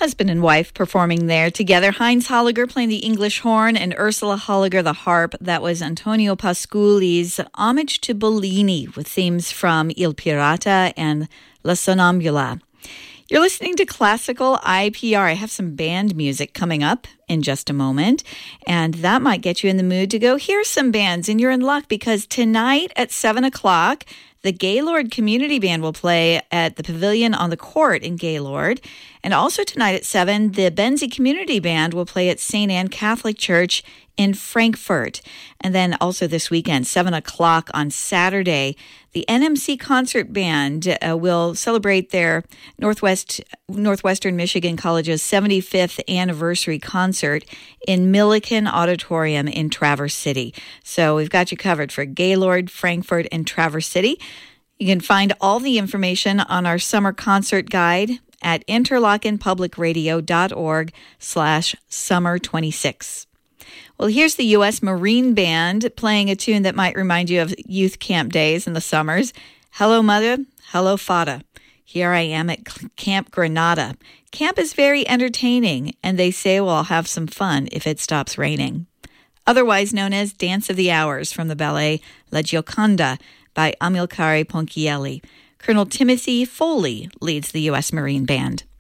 husband and wife performing there together. Heinz Holliger playing the English horn and Ursula Holliger the harp. That was Antonio Pasculi's Homage to Bellini with themes from Il Pirata and La Sonnambula. You're listening to Classical IPR. I have some band music coming up in just a moment, and that might get you in the mood to go hear some bands, and you're in luck because tonight at 7 o'clock, the Gaylord Community Band will play at the Pavilion on the Court in Gaylord. And also tonight at 7, the Benzie Community Band will play at St. Anne Catholic Church in Frankfurt. And then also this weekend, 7 o'clock on Saturday, the NMC Concert Band will celebrate their Northwestern Michigan College's 75th anniversary concert in Milliken Auditorium in Traverse City. So we've got you covered for Gaylord, Frankfurt, and Traverse City. You can find all the information on our summer concert guide at interlochencpublicradio.org/summer26. Well, here's the U.S. Marine Band playing a tune that might remind you of youth camp days in the summers. Hello, Mother. Hello, Fada. Here I am at Camp Granada. Camp is very entertaining, and they say we'll have some fun if it stops raining. Otherwise known as Dance of the Hours from the ballet La Gioconda by Amilcare Ponchielli. Colonel Timothy Foley leads the U.S. Marine Band.